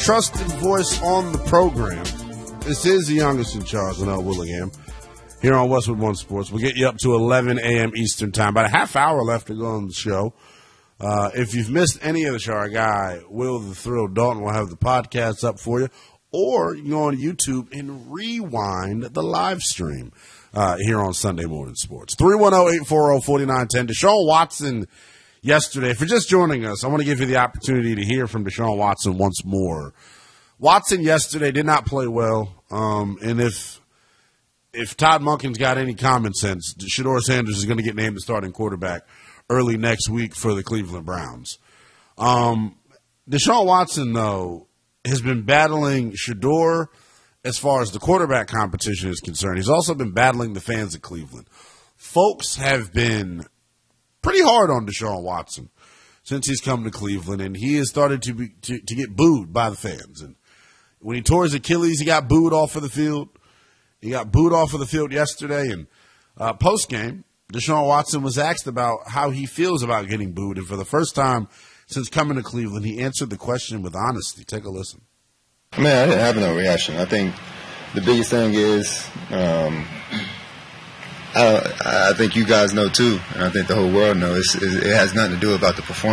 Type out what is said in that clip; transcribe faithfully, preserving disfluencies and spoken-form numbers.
trusted voice on the program. This is the youngest in charge, Linnell Willingham, here on Westwood One Sports. We'll get you up to eleven a.m. Eastern Time. About a half hour left to go on the show. Uh, if you've missed any of the show, our guy, Will the Thrill Dalton, will have the podcast up for you. Or you can go on YouTube and rewind the live stream uh, here on Sunday Morning Sports. three one zero, eight four zero, four nine one zero. Deshaun Watson yesterday. If you're just joining us, I want to give you the opportunity to hear from Deshaun Watson once more. Watson yesterday did not play well. Um, and if if Todd Monken's got any common sense, Shedeur Sanders is going to get named the starting quarterback early next week for the Cleveland Browns. Um, Deshaun Watson, though, has been battling Shedeur as far as the quarterback competition is concerned. He's also been battling the fans of Cleveland. Folks have been pretty hard on Deshaun Watson since he's come to Cleveland, and he has started to, be, to, to get booed by the fans. And when he tore his Achilles, he got booed off of the field. He got booed off of the field yesterday. And uh, post-game, Deshaun Watson was asked about how he feels about getting booed. And for the first time since coming to Cleveland, he answered the question with honesty. Take a listen. Man, I didn't have no reaction. I think the biggest thing is um, I, I think you guys know too, and I think the whole world knows, it has nothing to do about the performance.